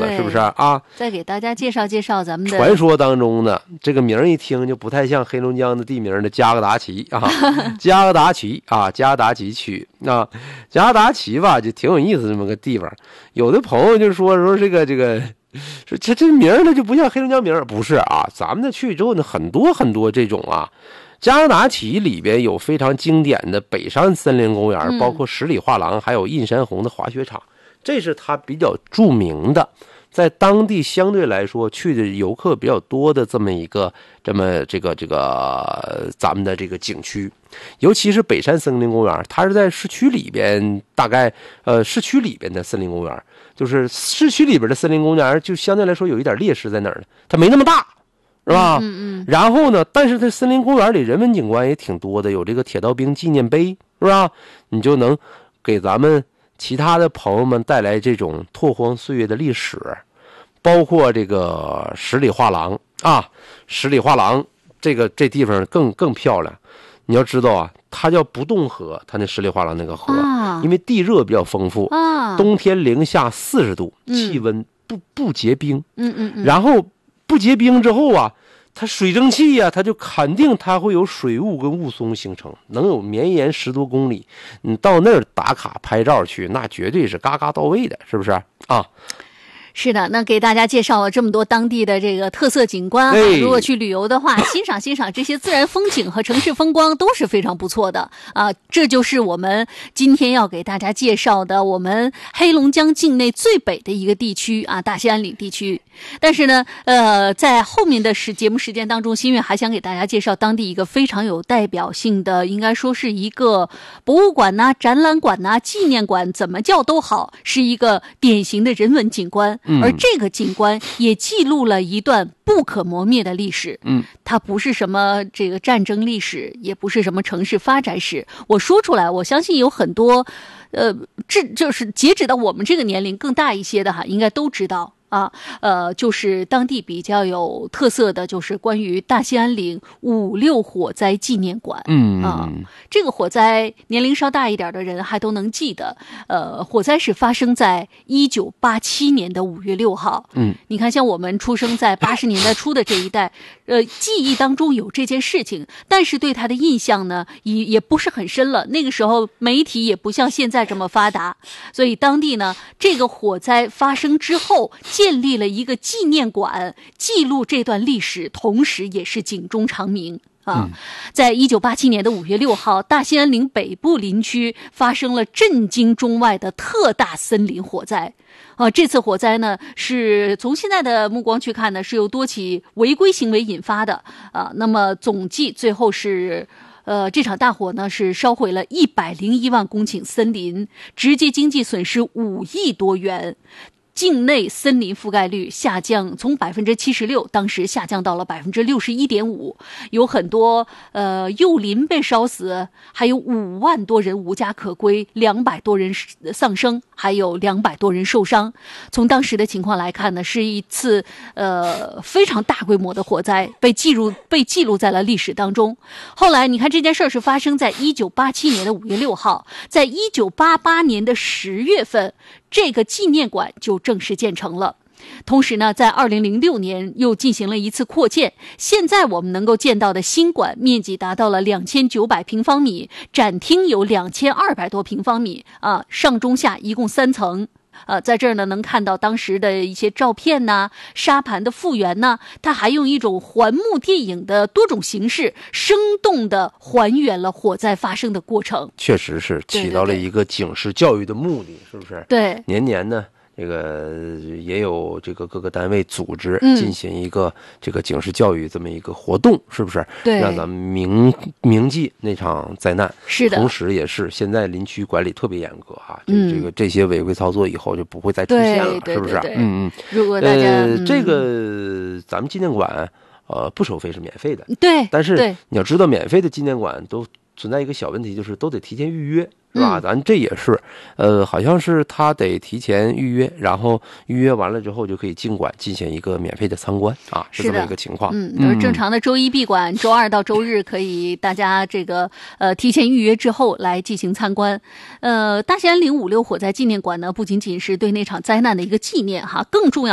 了，是不是啊？ 再给大家介绍介绍咱们的传说当中的这个名一听就不太像黑龙江的地名的加格达奇啊，加格达奇啊，加格达奇区啊，加格达奇吧，就挺有意思这么个地方。有的朋友就说这个这名呢就不像黑龙江名，不是啊，咱们的去之后呢，很多这种啊。加格达奇里边有非常经典的北山森林公园，包括十里画廊，还有印山红的滑雪场，这是它比较著名的，在当地相对来说去的游客比较多的这么这个咱们的这个景区。尤其是北山森林公园，它是在市区里边，大概市区里边的森林公园，就是市区里边的森林公园就相对来说有一点劣势在哪儿呢？它没那么大，是吧？然后呢，但是在森林公园里人文景观也挺多的，有这个铁道兵纪念碑，是吧？你就能给咱们其他的朋友们带来这种拓荒岁月的历史，包括这个十里画廊啊，十里画廊这地方更漂亮。你要知道啊，它叫不动河，它那十里画廊那个河，因为地热比较丰富，冬天零下40度，气温不结冰，然后不结冰之后啊，它水蒸气啊，它就肯定它会有水雾跟雾凇形成，能有绵延10多公里。你到那儿打卡拍照去，那绝对是嘎嘎到位的，是不是啊？ 是的，那给大家介绍了这么多当地的这个特色景观如果去旅游的话，欣赏这些自然风景和城市风光都是非常不错的啊。这就是我们今天要给大家介绍的我们黑龙江境内最北的一个地区啊，大兴安岭地区。但是呢，在后面的节目时间当中，新月还想给大家介绍当地一个非常有代表性的，应该说是一个博物馆呐、展览馆呐、纪念馆，怎么叫都好，是一个典型的人文景观。而这个景观也记录了一段不可磨灭的历史。它不是什么这个战争历史，也不是什么城市发展史。我说出来，我相信有很多，就是截止到我们这个年龄更大一些的应该都知道。就是当地比较有特色的，就是关于大兴安岭5·6火灾纪念馆。这个火灾年龄稍大一点的人还都能记得。火灾是发生在1987年的5月6号。你看，像我们出生在80年代初的这一代，记忆当中有这件事情，但是对他的印象呢，也不是很深了。那个时候媒体也不像现在这么发达，所以当地呢，这个火灾发生之后，建立了一个纪念馆，记录这段历史，同时也是警钟长鸣。在1987年的5月6号，大兴安岭北部林区发生了震惊中外的特大森林火灾。这次火灾呢，是从现在的目光去看呢，是由多起违规行为引发的。那么总计最后是这场大火呢是烧毁了101万公顷森林，直接经济损失5亿多元。境内森林覆盖率下降，从76%当时下降到了61.5%，有很多幼林被烧死，还有5万多人无家可归，200多人丧生，还有200多人受伤。从当时的情况来看呢，是一次非常大规模的火灾，被记录在了历史当中。后来你看，这件事是发生在1987年的5月6号，在1988年的10月份。这个纪念馆就正式建成了。同时呢，在2006年又进行了一次扩建，现在我们能够见到的新馆面积达到了2900平方米，展厅有2200多平方米上中下一共3层。在这儿呢，能看到当时的一些照片呐、沙盘的复原呐，它还用一种环幕电影的多种形式，生动地还原了火灾发生的过程。 确实是起到了一个警示教育的目的，是不是？ 对， 年年呢，这个也有这个各个单位组织进行一个这个警示教育这么一个活动，是不是？ 对， 让咱们铭记那场灾难。 是的， 同时也是现在林区管理特别严格这些违规操作以后就不会再出现了，是不是？ 如果大家这个咱们纪念馆不收费，是免费的。 对， 但是你要知道，免费的纪念馆都存在一个小问题，就是都得提前预约。是吧？咱这也是，好像是他得提前预约，然后预约完了之后就可以进馆进行一个免费的参观是这么一个情况。 都是正常的周一闭馆，周二到周日可以大家这个提前预约之后来进行参观。大兴安岭5·6火灾纪念馆呢，不仅仅是对那场灾难的一个纪念更重要。